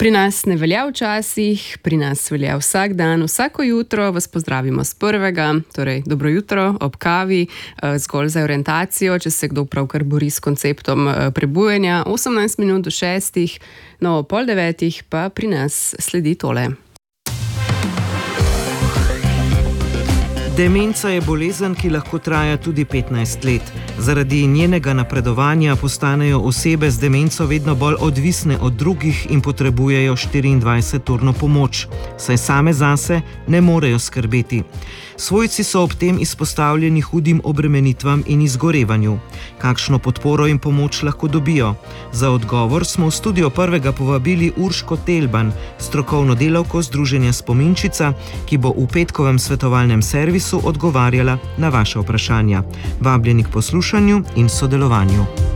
Pri nas ne velja včasih, pri nas velja vsak dan, vsako jutro vas pozdravimo s prvega, torej dobro jutro ob kavi, zgolj za orientacijo, če se kdo pravkar bori s konceptom prebujanja, 18 minut do 6, no ob 8:30 pa pri nas sledi tole. Demenca je bolezen, ki lahko traja tudi 15 let. Zaradi njenega napredovanja postanejo osebe z demenco vedno bolj odvisne od drugih in potrebujejo 24-urno pomoč, saj same zase ne morejo skrbeti. Svojci so ob tem izpostavljeni hudim obremenitvam in izgorevanju. Kakšno podporo in pomoč lahko dobijo? Za odgovor smo v studio prvega povabili Urško Telban, strokovno delavko Združenja Spominčica, ki bo v petkovem svetovalnem servisu odgovarjala na vaše vprašanja. Vabljeni k poslušanju in sodelovanju.